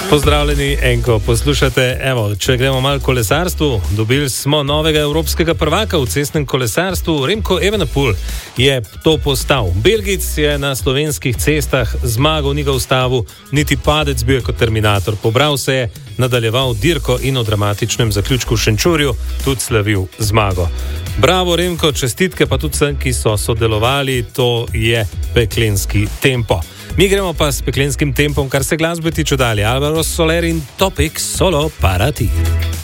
Pozdravljeni, Enko, poslušate, evo, če gremo malo kolesarstvu, dobili smo novega evropskega prvaka v cestnem kolesarstvu, Remco Evenepoel je to postal. Belgic je na slovenskih cestah zmagal, ni ga ustavil, niti padec, bil je kot Terminator, pobral se je, nadaljeval dirko in v dramatičnem zaključku v Šenčurju tudi slavil zmago. Bravo, Remco, čestitke pa tudi vsem, ki so sodelovali, to je peklenski tempo. Mi gremo pa s peklenskim tempom, kar se glasbe tiče dalje. Alvaro Soler in Topic Solo para ti.